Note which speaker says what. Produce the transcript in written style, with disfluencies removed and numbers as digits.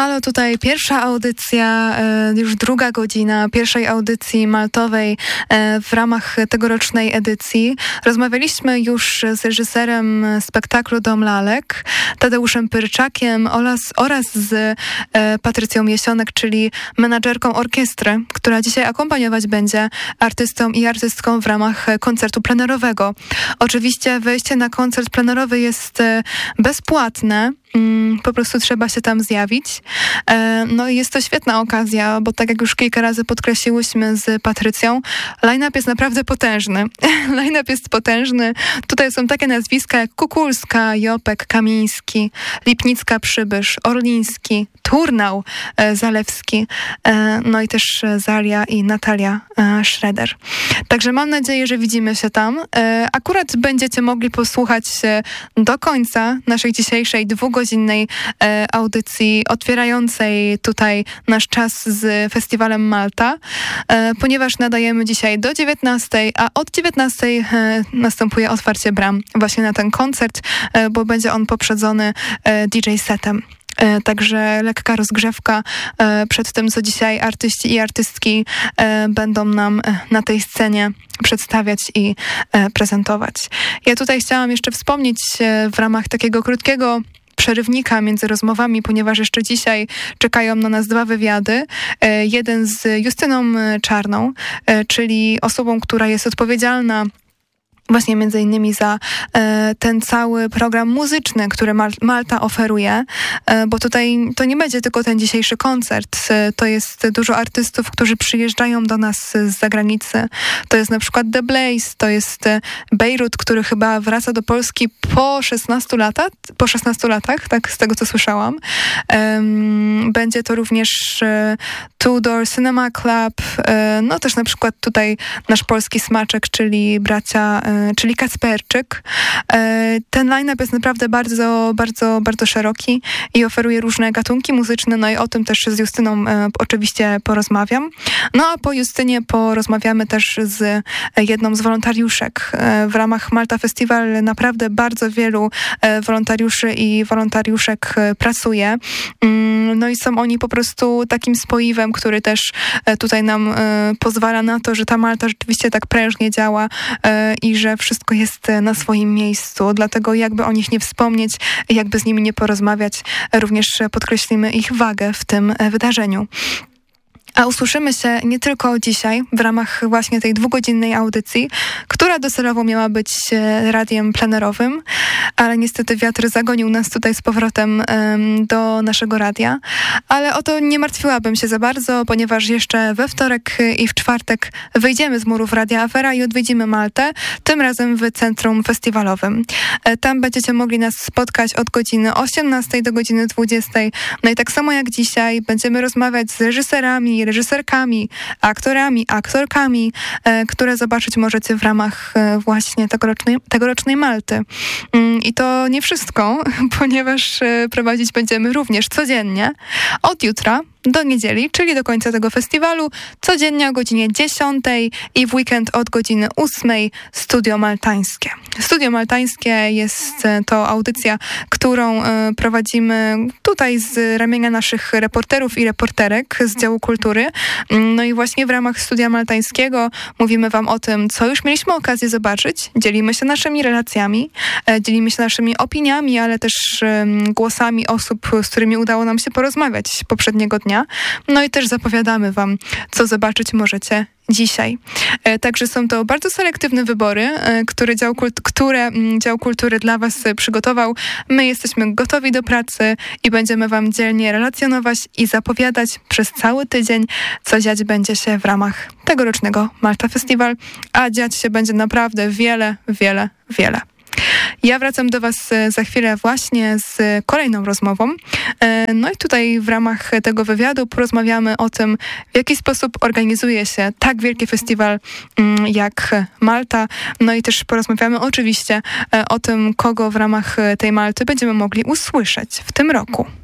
Speaker 1: Halo, tutaj pierwsza audycja, już druga godzina pierwszej audycji maltowej w ramach tegorocznej edycji. Rozmawialiśmy już z reżyserem spektaklu Dom Lalek, Tadeuszem Pyrczakiem oraz z Patrycją Jesionek, czyli menadżerką orkiestry, która dzisiaj akompaniować będzie artystom i artystkom w ramach koncertu plenerowego. Oczywiście wejście na koncert plenerowy jest bezpłatne. Po prostu trzeba się tam zjawić. No i jest to świetna okazja, bo tak jak już kilka razy podkreśliłyśmy z Patrycją, line-up jest naprawdę potężny. Line-up jest potężny. Tutaj są takie nazwiska jak Kukulska, Jopek, Kamiński, Lipnicka, Przybysz, Orliński, Turnał, Zalewski, no i też Zalia i Natalia Schroeder. Także mam nadzieję, że widzimy się tam. Akurat będziecie mogli posłuchać do końca naszej dzisiejszej dwugodzinnej audycji otwierającej tutaj nasz czas z Festiwalem Malta, ponieważ nadajemy dzisiaj do 19:00, a od 19:00 następuje otwarcie bram właśnie na ten koncert, bo będzie on poprzedzony DJ setem. Także lekka rozgrzewka przed tym, co dzisiaj artyści i artystki będą nam na tej scenie przedstawiać i prezentować. Ja tutaj chciałam jeszcze wspomnieć w ramach takiego krótkiego przerywnika między rozmowami, ponieważ jeszcze dzisiaj czekają na nas 2 wywiady. Jeden z Justyną Czarną, czyli osobą, która jest odpowiedzialna właśnie między innymi za ten cały program muzyczny, który Malta oferuje, bo tutaj to nie będzie tylko ten dzisiejszy koncert. To jest dużo artystów, którzy przyjeżdżają do nas z zagranicy. To jest na przykład The Blaze, to jest Bejrut, który chyba wraca do Polski po 16 latach, tak z tego co słyszałam. Będzie to również Tudor Cinema Club, no też na przykład tutaj nasz polski smaczek, czyli bracia, czyli Kacperczyk. Ten line-up jest naprawdę bardzo, bardzo, bardzo szeroki i oferuje różne gatunki muzyczne, no i o tym też z Justyną oczywiście porozmawiam. No a po Justynie porozmawiamy też z jedną z wolontariuszek. W ramach Malta Festival naprawdę bardzo wielu wolontariuszy i wolontariuszek pracuje. No i są oni po prostu takim spoiwem, który też tutaj nam pozwala na to, że ta Malta rzeczywiście tak prężnie działa i że wszystko jest na swoim miejscu. Dlatego jakby o nich nie wspomnieć, jakby z nimi nie porozmawiać, również podkreślimy ich wagę w tym wydarzeniu. A usłyszymy się nie tylko dzisiaj w ramach właśnie tej dwugodzinnej audycji, która docelowo miała być radiem plenerowym, ale niestety wiatr zagonił nas tutaj z powrotem do naszego radia. Ale o to nie martwiłabym się za bardzo, ponieważ jeszcze we wtorek i w czwartek wyjdziemy z murów Radia Afera i odwiedzimy Maltę, tym razem w centrum festiwalowym. Tam będziecie mogli nas spotkać od godziny 18 do godziny 20. No i tak samo jak dzisiaj będziemy rozmawiać z reżyserkami, aktorami, aktorkami, które zobaczyć możecie w ramach właśnie tegorocznej Malty. I to nie wszystko, ponieważ prowadzić będziemy również codziennie od jutra do niedzieli, czyli do końca tego festiwalu, codziennie o godzinie 10 i w weekend od godziny 8 Studio Maltańskie. Studio Maltańskie jest to audycja, którą prowadzimy tutaj z ramienia naszych reporterów i reporterek z działu kultury. No i właśnie w ramach Studia Maltańskiego mówimy wam o tym, co już mieliśmy okazję zobaczyć. Dzielimy się naszymi relacjami, dzielimy się naszymi opiniami, ale też głosami osób, z którymi udało nam się porozmawiać poprzedniego dnia. No i też zapowiadamy wam, co zobaczyć możecie dzisiaj. Także są to bardzo selektywne wybory, które Dział Kultury dla was przygotował. My jesteśmy gotowi do pracy i będziemy wam dzielnie relacjonować i zapowiadać przez cały tydzień, co dziać będzie się w ramach tegorocznego Malta Festival, a dziać się będzie naprawdę wiele, wiele, wiele. Ja wracam do was za chwilę właśnie z kolejną rozmową. No i tutaj w ramach tego wywiadu porozmawiamy o tym, w jaki sposób organizuje się tak wielki festiwal jak Malta. No i też porozmawiamy oczywiście o tym, kogo w ramach tej Malty będziemy mogli usłyszeć w tym roku.